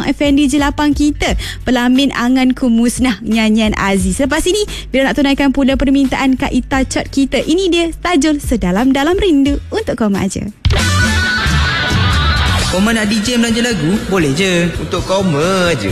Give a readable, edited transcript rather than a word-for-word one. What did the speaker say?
Abang Effendi Jelapang kita. Pelamin angan ku musnah, nyanyian Aziz. Lepas ini, bila nak tunaikan pula permintaan Kak Ita Chart kita, ini dia tajul Sedalam-Dalam Rindu untuk kau mak je. Koma nak DJ belanja lagu? Boleh je. Untuk Koma je.